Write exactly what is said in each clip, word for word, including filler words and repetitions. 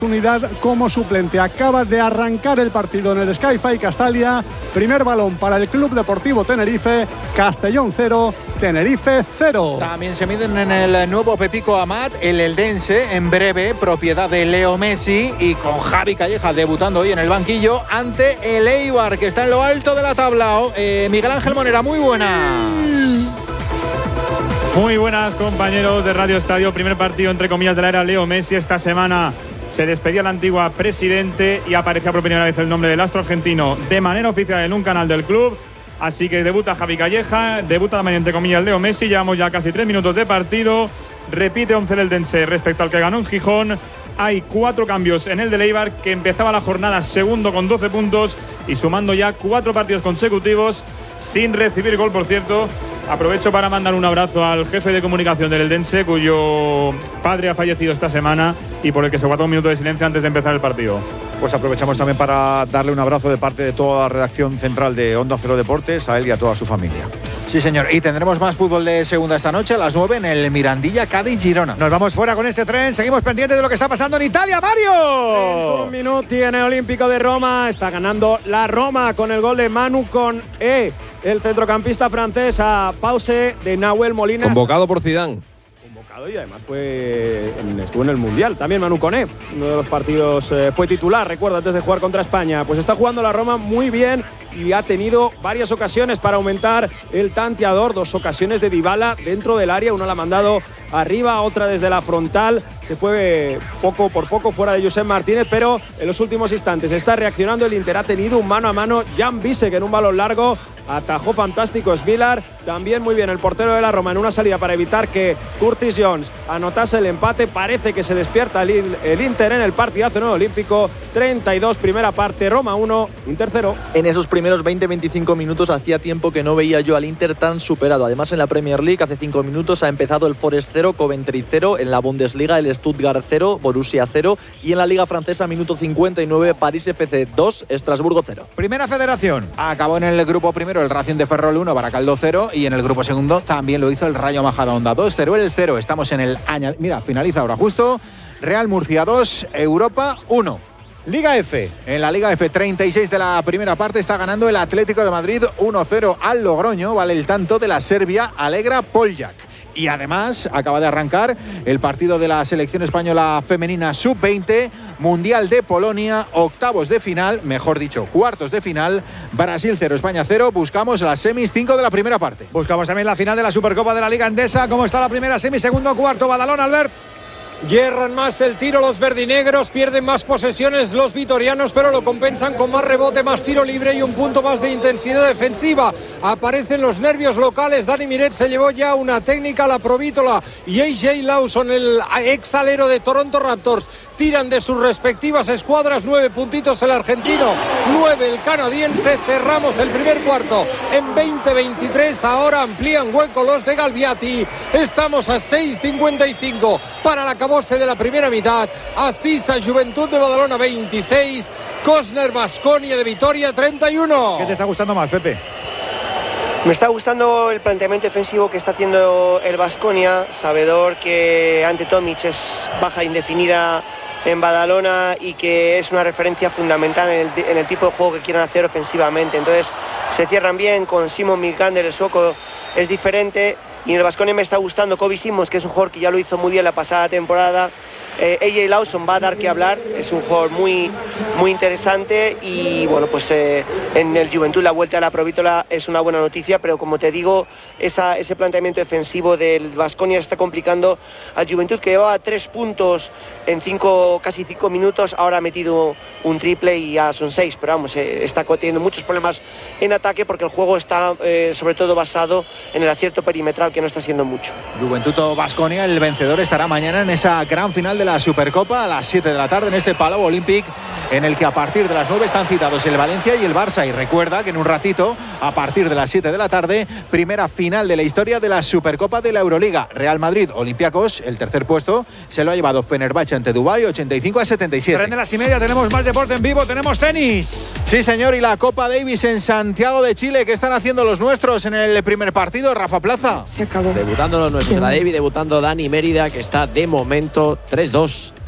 Unidad como suplente. Acaba de arrancar el partido en el Sky-Fi Castalia. Primer balón para el Club Deportivo Tenerife. Castellón cero, Tenerife cero. También se miden en el nuevo Pepico Amat, el Eldense, en breve, propiedad de Leo Messi, y con Javi Calleja debutando hoy en el banquillo ante el Eibar, que está en lo alto de la tabla. Eh, Miguel Ángel Monera, muy buena. Muy buenas, compañeros de Radio Estadio. Primer partido, entre comillas, de la era Leo Messi. Esta semana se despedía la antigua presidente y aparecía por primera vez el nombre del astro argentino de manera oficial en un canal del club. Así que debuta Javi Calleja, debuta también, entre comillas, Leo Messi. Llevamos ya casi tres minutos de partido. Repite once del Eldense respecto al que ganó en Gijón. Hay cuatro cambios en el de Eibar, que empezaba la jornada segundo con doce puntos y sumando ya cuatro partidos consecutivos sin recibir gol, por cierto. Aprovecho para mandar un abrazo al jefe de comunicación del Eldense, cuyo padre ha fallecido esta semana y por el que se guarda un minuto de silencio antes de empezar el partido. Pues aprovechamos también para darle un abrazo de parte de toda la redacción central de Onda Cero Deportes, a él y a toda su familia. Sí, señor. Y tendremos más fútbol de segunda esta noche a las nueve en el Mirandilla, Cádiz, Girona. Nos vamos fuera con este tren. Seguimos pendientes de lo que está pasando en Italia. ¡Mario! Un minuto en el Olímpico de Roma. Está ganando la Roma con el gol de Manu con E. El centrocampista francés a pause de Nahuel Molina. Convocado por Zidane. Convocado y además fue en, estuvo en el Mundial. También Manu Koné, uno de los partidos, eh, fue titular, recuerda, antes de jugar contra España. Pues está jugando la Roma muy bien y ha tenido varias ocasiones para aumentar el tanteador. Dos ocasiones de Dybala dentro del área. Una la ha mandado arriba, otra desde la frontal. Se fue poco por poco fuera de Josep Martínez, pero en los últimos instantes está reaccionando el Inter. Ha tenido un mano a mano Jan Bisek en un balón largo. Atajó fantástico Svilar. También muy bien el portero de la Roma en una salida para evitar que Curtis Jones anotase el empate. Parece que se despierta el, el Inter en el partidazo en el Olímpico. treinta y dos, primera parte, Roma uno, Inter cero. En esos primeros veinte a veinticinco minutos hacía tiempo que no veía yo al Inter tan superado. Además, en la Premier League hace cinco minutos ha empezado el Forest cero, Coventry cero. En la Bundesliga el Stuttgart cero, Borussia cero. Y en la Liga Francesa, minuto cincuenta y nueve, París F C dos, Estrasburgo cero. Primera Federación. Acabó en el grupo primero el Racing de Ferrol uno, Baracaldo cero. Y en el grupo segundo también lo hizo el Rayo Majadahonda dos cero, el cero. Estamos en el año. Mira, finaliza ahora justo. Real Murcia dos, Europa uno. Liga F. En la Liga F, treinta y seis de la primera parte, está ganando el Atlético de Madrid uno cero al Logroño. Vale el tanto de la Serbia Alegra Poljak. Y además acaba de arrancar el partido de la selección española femenina sub veinte, Mundial de Polonia, octavos de final, mejor dicho, cuartos de final, Brasil cero, España cero. Buscamos las semis cinco de la primera parte. Buscamos también la final de la Supercopa de la Liga Endesa. ¿Cómo está la primera semi, segundo, cuarto? Badalona, Albert. Hierran más el tiro los verdinegros, pierden más posesiones los vitorianos, pero lo compensan con más rebote, más tiro libre y un punto más de intensidad defensiva. Aparecen los nervios locales. Dani Miret se llevó ya una técnica a la Provítola y A J Lawson, el ex alero de Toronto Raptors, tiran de sus respectivas escuadras. Nueve puntitos el argentino, nueve el canadiense. Cerramos el primer cuarto en veinte veintitrés. Ahora amplían hueco los de Galviati. Estamos a seis cincuenta y cinco para la cabose de la primera mitad. Asisa Juventud de Badalona veintiséis, Cosner Baskonia de Vitoria treinta y uno. ¿Qué te está gustando más, Pepe? Me está gustando el planteamiento defensivo que está haciendo el Baskonia, sabedor que ante Tomic es baja indefinida en Badalona y que es una referencia fundamental en el, en el tipo de juego que quieren hacer ofensivamente. Entonces se cierran bien con Simon Milkander, el sueco es diferente. Y en el Baskonia me está gustando Kobe Simons, que es un jugador que ya lo hizo muy bien la pasada temporada. Eh, A J Lawson va a dar que hablar, es un jugador muy, muy interesante. Y bueno, pues eh, en el Juventud la vuelta a la Provítola es una buena noticia, pero como te digo, esa, ese planteamiento defensivo del Baskonia está complicando al Juventud, que llevaba tres puntos en cinco, casi cinco minutos. Ahora ha metido un triple y ya son seis, pero vamos, eh, está teniendo muchos problemas en ataque porque el juego está eh, sobre todo basado en el acierto perimetral, que no está siendo mucho. Juventud o Baskonia, el vencedor estará mañana en esa gran final de la Supercopa a las siete de la tarde en este Palau Olímpic, en el que a partir de las nueve están citados el Valencia y el Barça. Y recuerda que en un ratito, a partir de las siete de la tarde, primera final de la historia de la Supercopa de la Euroliga. Real Madrid, Olympiacos, el tercer puesto se lo ha llevado Fenerbahce ante Dubái, ochenta y cinco a setenta y siete. Tres de las y media, tenemos más deporte en vivo, tenemos tenis. Sí, señor, y la Copa Davis en Santiago de Chile. ¿Qué están haciendo los nuestros en el primer partido, Rafa Plaza? Se acabó. Debutando los nuestros, la Davis, debutando Dani Mérida, que está de momento tres dos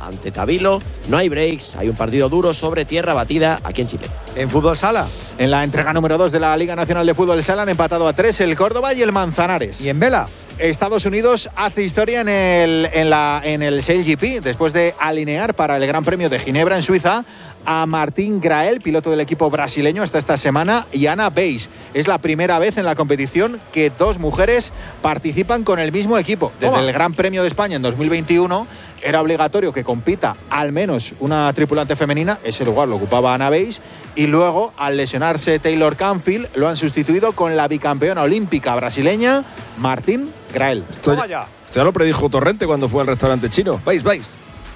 ante Tabilo. No hay breaks, hay un partido duro sobre tierra batida aquí en Chile. En fútbol sala, en la entrega número dos de la Liga Nacional de Fútbol Sala han empatado a tres el Córdoba y el Manzanares. Y en vela, Estados Unidos hace historia en el, en la, en el Sail G P después de alinear para el Gran Premio de Ginebra en Suiza a Martín Grael, piloto del equipo brasileño hasta esta semana, y Ana Beis. Es la primera vez en la competición que dos mujeres participan con el mismo equipo. Desde el Gran Premio de España en dos mil veintiuno era obligatorio que compita al menos una tripulante femenina, ese lugar lo ocupaba Ana Beis, y luego al lesionarse Taylor Canfield lo han sustituido con la bicampeona olímpica brasileña Martín Grael. Esto ya, esto ya lo predijo Torrente cuando fue al restaurante chino. Vais, vais.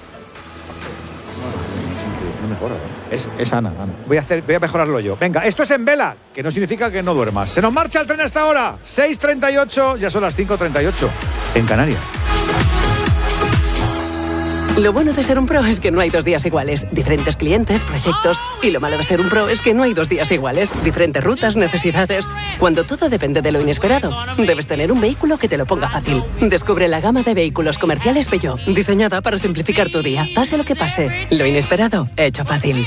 Es, es Ana, Ana. Voy a, hacer, voy a mejorarlo yo. Venga, esto es en vela, que no significa que no duermas. Se nos marcha el tren hasta ahora. seis treinta y ocho, ya son las cinco treinta y ocho en Canarias. Lo bueno de ser un pro es que no hay dos días iguales. Diferentes clientes, proyectos. Y lo malo de ser un pro es que no hay dos días iguales. Diferentes rutas, necesidades. Cuando todo depende de lo inesperado, debes tener un vehículo que te lo ponga fácil. Descubre la gama de vehículos comerciales Peugeot, diseñada para simplificar tu día. Pase lo que pase, lo inesperado, hecho fácil.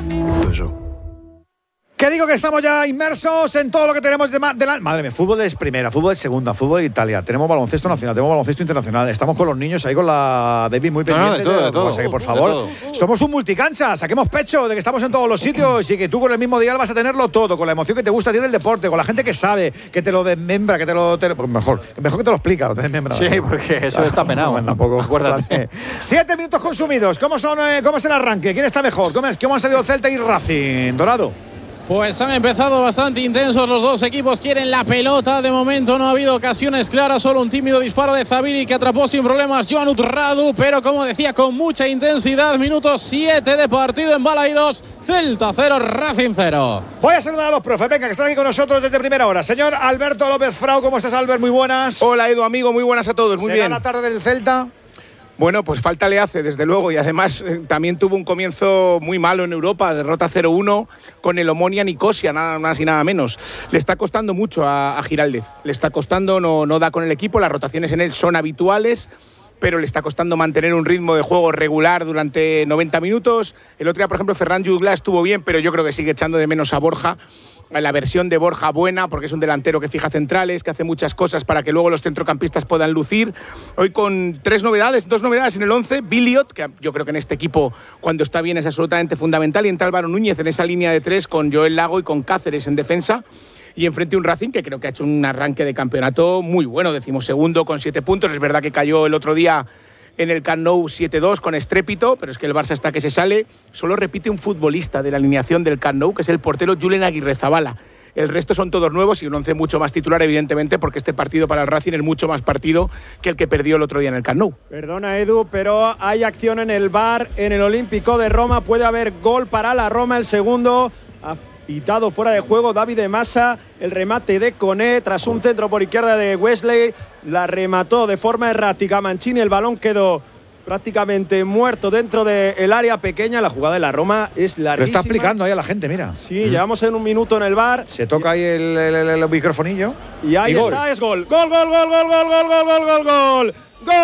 Que digo que estamos ya inmersos en todo lo que tenemos de, ma de la... Madre mía, fútbol es primera, fútbol es segunda, fútbol de Italia. Tenemos baloncesto nacional, tenemos baloncesto internacional. Estamos con los niños ahí con la David muy pendiente. No, no, de todo, de todo. O sea que, por favor, somos un multicancha. Saquemos pecho de que estamos en todos los sitios y que tú con el mismo dial vas a tenerlo todo, con la emoción que te gusta a ti del deporte, con la gente que sabe, que te lo desmembra, que te lo... Te, pues mejor, mejor que te lo explica, lo te desmembra. Sí, porque eso está penado. Bueno, tampoco, acuérdate. Siete minutos consumidos. ¿Cómo, son, eh, ¿Cómo es el arranque? ¿Quién está mejor? ¿Cómo, es, cómo han salido el Celta y Racing? Dorado. Pues han empezado bastante intensos los dos equipos, quieren la pelota, de momento no ha habido ocasiones claras, solo un tímido disparo de Zabiri que atrapó sin problemas Joanut Radu, pero como decía con mucha intensidad, minuto siete de partido en Balaidos, Celta cero, Racing cero. Voy a saludar a los profes, venga, que están aquí con nosotros desde primera hora. Señor Alberto López Frau, ¿cómo estás, Albert? Muy buenas. Hola Edu, amigo, muy buenas a todos, muy ¿Será bien. la tarde del Celta? Bueno, pues falta le hace, desde luego, y además eh, también tuvo un comienzo muy malo en Europa, derrota cero uno con el Omonia Nicosia, nada más y nada menos. Le está costando mucho a, a Giraldez, le está costando, no, no da con el equipo, las rotaciones en él son habituales, pero le está costando mantener un ritmo de juego regular durante noventa minutos. El otro día, por ejemplo, Ferran Jutgla estuvo bien, pero yo creo que sigue echando de menos a Borja. La versión de Borja buena, porque es un delantero que fija centrales, que hace muchas cosas para que luego los centrocampistas puedan lucir. Hoy con tres novedades, dos novedades en el once. Billiot, que yo creo que en este equipo, cuando está bien, es absolutamente fundamental. Y entra Álvaro Núñez en esa línea de tres con Joel Lago y con Cáceres en defensa. Y enfrente un Racing que creo que ha hecho un arranque de campeonato muy bueno, decimosegundo con siete puntos. Es verdad que cayó el otro día en el Camp Nou siete dos con estrépito, pero es que el Barça está que se sale. Solo repite un futbolista de la alineación del Camp Nou, que es el portero Julen Aguirrezabala. El resto son todos nuevos y un once mucho más titular, evidentemente, porque este partido para el Racing es mucho más partido que el que perdió el otro día en el Camp Nou. Perdona, Edu, pero hay acción en el V A R, en el Olímpico de Roma. Puede haber gol para la Roma, el segundo. Ha pitado fuera de juego David de Massa, el remate de Koné tras un centro por izquierda de Wesley, la remató de forma errática Mancini, el balón quedó prácticamente muerto dentro del área pequeña. La jugada de la Roma es larguísima. Lo está explicando ahí a la gente, mira. Sí, mm. llevamos en un minuto en el V A R. Se toca ahí el, el, el, el microfonillo. Y ahí y está, gol. es gol. Gol, gol, gol, gol, gol, gol, gol, gol, gol, gol. ¡Gol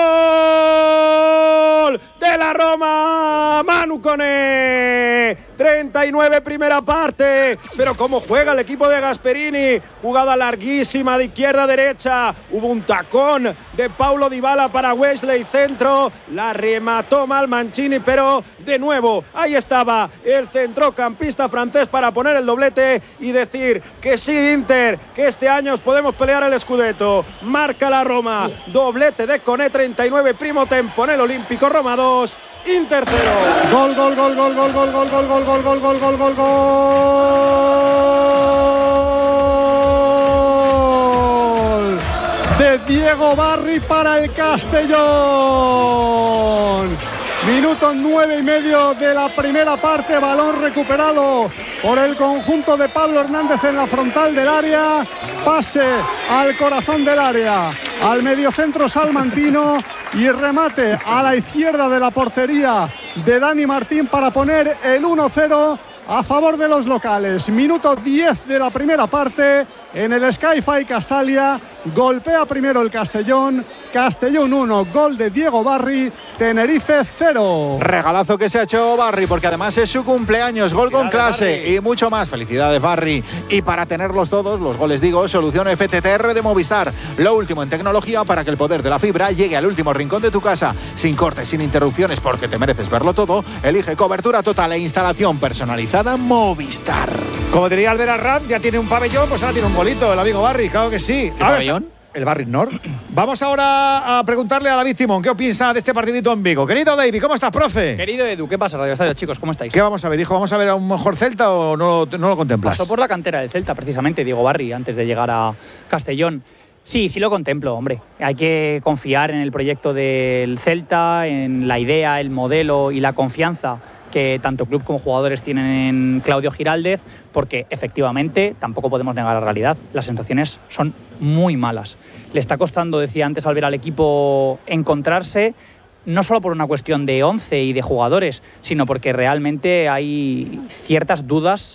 de la Roma! Manu Koné. treinta y nueve primera parte. Pero cómo juega el equipo de Gasperini. Jugada larguísima de izquierda a derecha. Hubo un tacón de Paulo Dybala para Wesley, centro. La remató mal Mancini, pero de nuevo ahí estaba el centrocampista francés para poner el doblete y decir que sí, Inter, que este año podemos pelear el Scudetto. Marca la Roma. Doblete de Koné, treinta y nueve primo tempo en el Olímpico. Roma dos, Inter cero. Gol, gol, gol, gol, gol, gol, gol, gol, gol, gol, gol, gol, gol, gol, gol de Diego Barry para el Castellón. Minuto nueve y medio de la primera parte, balón recuperado por el conjunto de Pablo Hernández en la frontal del área, pase al corazón del área, al mediocentro salmantino y remate a la izquierda de la portería de Dani Martín para poner el uno cero a favor de los locales. Minuto diez de la primera parte en el Sky Fi Castalia, golpea primero el Castellón, Castellón uno, gol de Diego Barry, Tenerife cero. Regalazo que se ha hecho Barry, porque además es su cumpleaños, gol con clase Barry. y mucho más. Felicidades, Barry. Y para tenerlos todos, los goles digo, solución F T T R de Movistar. Lo último en tecnología para que el poder de la fibra llegue al último rincón de tu casa, sin cortes, sin interrupciones, porque te mereces verlo todo. Elige cobertura total e instalación personalizada Movistar. Como diría Albert Arranz, ya tiene un pabellón, pues ahora tiene un bolito, el amigo Barry, claro que sí. ¿Qué pabellón? El Barry Nord. Vamos ahora a preguntarle a David Timón qué piensa de este partidito en Vigo. Querido David, ¿cómo estás, profe? Querido Edu, ¿qué pasa, Radio Estadio, chicos? ¿Cómo estáis? ¿Qué vamos a ver, hijo? ¿Vamos a ver a un mejor Celta o no, no lo contemplas? Pasó por la cantera del Celta, precisamente, Diego Barry, antes de llegar a Castellón. Sí, sí lo contemplo, hombre. Hay que confiar en el proyecto del Celta, en la idea, el modelo y la confianza que tanto club como jugadores tienen en Claudio Giraldez, porque efectivamente tampoco podemos negar la realidad. Las sensaciones son muy malas. Le está costando, decía antes al ver al equipo, encontrarse, no solo por una cuestión de once y de jugadores, sino porque realmente hay ciertas dudas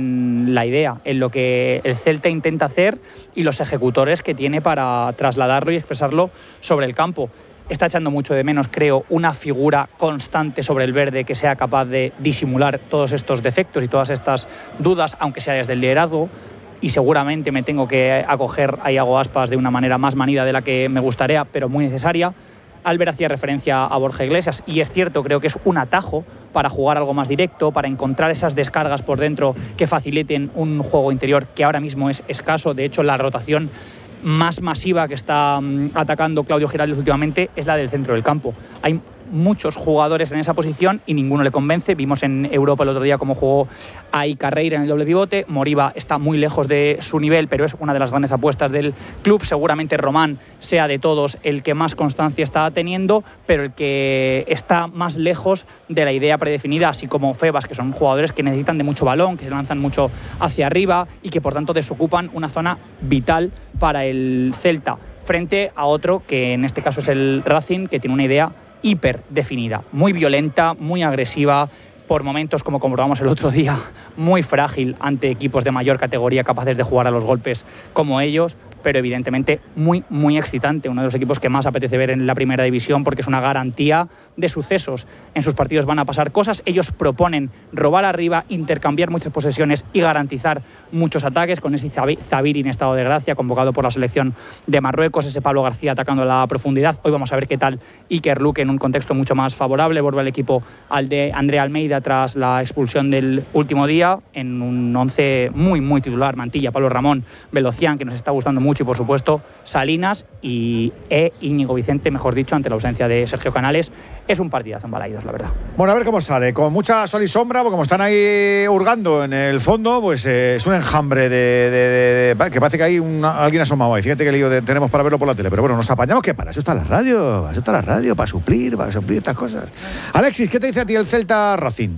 en la idea, en lo que el Celta intenta hacer y los ejecutores que tiene para trasladarlo y expresarlo sobre el campo. Está echando mucho de menos, creo, una figura constante sobre el verde que sea capaz de disimular todos estos defectos y todas estas dudas, aunque sea desde el liderazgo. Y seguramente me tengo que acoger a Iago Aspas de una manera más manida de la que me gustaría, pero muy necesaria. Albert hacía referencia a Borja Iglesias y es cierto, creo que es un atajo para jugar algo más directo, para encontrar esas descargas por dentro que faciliten un juego interior que ahora mismo es escaso. De hecho, la rotación más masiva que está um, atacando Claudio Giraldez últimamente es la del centro del campo. Hay muchos jugadores en esa posición y ninguno le convence. Vimos en Europa el otro día cómo jugó Ai Carreira en el doble pivote. Moriba está muy lejos de su nivel, pero es una de las grandes apuestas del club. Seguramente Román sea de todos el que más constancia está teniendo, pero el que está más lejos de la idea predefinida, así como Febas, que son jugadores que necesitan de mucho balón, que se lanzan mucho hacia arriba y que por tanto desocupan una zona vital para el Celta, frente a otro que en este caso es el Racing, que tiene una idea hiper definida, muy violenta, muy agresiva, por momentos, como comprobamos el otro día, muy frágil ante equipos de mayor categoría capaces de jugar a los golpes como ellos, pero evidentemente muy, muy excitante, uno de los equipos que más apetece ver en la primera división porque es una garantía de sucesos. En sus partidos van a pasar cosas, ellos proponen robar arriba, intercambiar muchas posesiones y garantizar muchos ataques, con ese Zabiri en estado de gracia, convocado por la selección de Marruecos, ese Pablo García atacando a la profundidad. Hoy vamos a ver qué tal Iker Luque en un contexto mucho más favorable, vuelve al equipo al de Andrea Almeida tras la expulsión del último día, en un once muy, muy titular, Mantilla, Pablo Ramón, Velocián, que nos está gustando mucho, y por supuesto Salinas y e Íñigo Vicente, mejor dicho, ante la ausencia de Sergio Canales. Es un partidazo en Balaidos, la verdad. Bueno, a ver cómo sale, con mucha sol y sombra, porque como están ahí hurgando en el fondo, pues eh, es un enjambre de, de, de, de que parece que hay una, alguien asomado ahí. Fíjate qué lío de, tenemos para verlo por la tele, pero bueno, nos apañamos, que para eso está la radio, para eso está la radio, para suplir, para suplir estas cosas. Alexis, ¿qué te dice a ti el Celta Racing?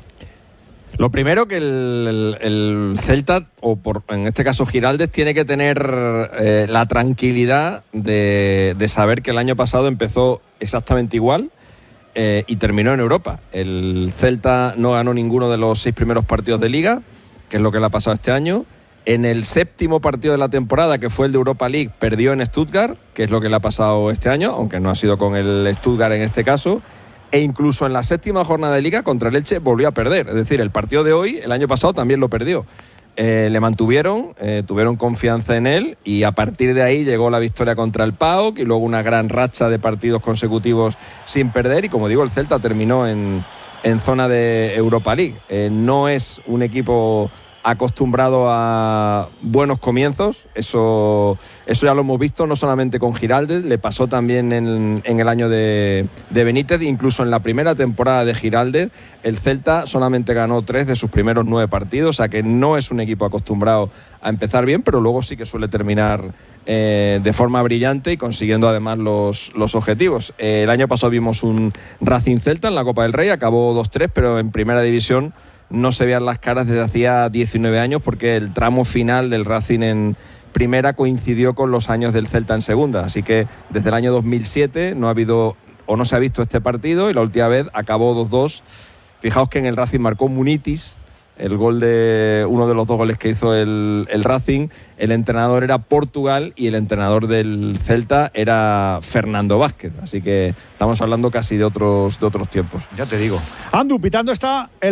Lo primero, que el, el, el Celta, o por, en este caso Giraldez, tiene que tener eh, la tranquilidad de, de saber que el año pasado empezó exactamente igual eh, y terminó en Europa. El Celta no ganó ninguno de los seis primeros partidos de Liga, que es lo que le ha pasado este año. En el séptimo partido de la temporada, que fue el de Europa League, perdió en Stuttgart, que es lo que le ha pasado este año, aunque no ha sido con el Stuttgart en este caso. E incluso en la séptima jornada de Liga contra el Elche volvió a perder. Es decir, el partido de hoy, el año pasado, también lo perdió. Eh, le mantuvieron, eh, tuvieron confianza en él y a partir de ahí llegó la victoria contra el P A O K y luego una gran racha de partidos consecutivos sin perder. Y como digo, el Celta terminó en, en zona de Europa League. Eh, no es un equipo acostumbrado a buenos comienzos, eso, eso ya lo hemos visto no solamente con Giraldez, le pasó también en, en el año de, de Benítez, incluso en la primera temporada de Giraldez, el Celta solamente ganó tres de sus primeros nueve partidos, o sea que no es un equipo acostumbrado a empezar bien, pero luego sí que suele terminar eh, de forma brillante y consiguiendo además los, los objetivos. Eh, el año pasado vimos un Racing Celta en la Copa del Rey, acabó dos tres, pero en primera división no se veían las caras desde hacía diecinueve años porque el tramo final del Racing en primera coincidió con los años del Celta en segunda, así que desde el año dos mil siete no ha habido o no se ha visto este partido y la última vez acabó dos dos. Fijaos que en el Racing marcó Munitis el gol de uno de los dos goles que hizo el, el Racing, el entrenador era Portugal y el entrenador del Celta era Fernando Vázquez. Así que estamos hablando casi de otros, de otros tiempos. Ya te digo. Andu, pitando está el